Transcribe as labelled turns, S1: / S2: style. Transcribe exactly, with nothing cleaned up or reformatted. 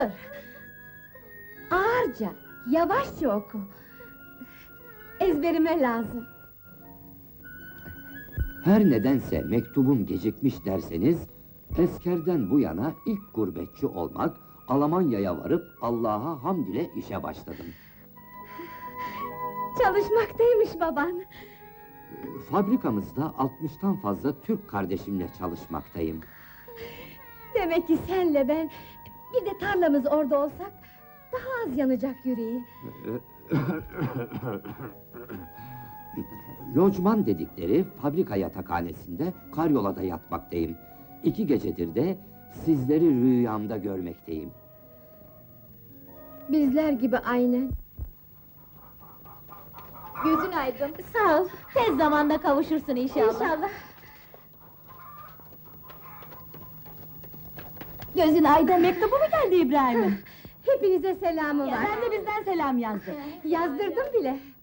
S1: Ağırca, yavaşça oku. Ezberime lazım.
S2: Her nedense mektubum gecikmiş derseniz, eskerden bu yana ilk gurbetçi olmak, Almanya'ya varıp Allah'a hamd ile işe başladım.
S1: Çalışmaktaymış baban.
S2: Fabrikamızda altmıştan fazla Türk kardeşimle çalışmaktayım.
S1: Demek ki senle ben, bir de tarlamız orada olsak, daha az yanacak yüreği.
S2: Lojman dedikleri fabrika yatakhanesinde karyolada yatmaktayım. İki gecedir de sizleri rüyamda görmekteyim.
S1: Bizler gibi aynen. Gözün aydın. Sağ ol.
S3: Tez zamanda kavuşursun inşallah.
S1: İnşallah.
S3: Gözün aydın, mektubu mu geldi İbrahim'in?
S1: Hepinize selamı
S3: Ya
S1: var.
S3: ben de bizden selam yazdım.
S1: Yazdırdım bile.